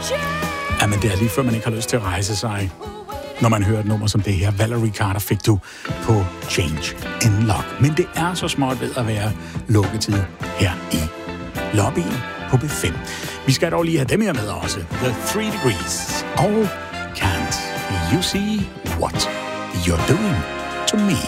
Jamen, det er lige før man ikke har lyst til at rejse sig, når man hører et nummer som det her. Valerie Carter fik du på Change in Lock. Men det er så småt ved at være lukketid her i lobbyen på B5. Vi skal dog lige have dem her med også. The 3 Degrees. Og Can't You See What You're Doing To Me.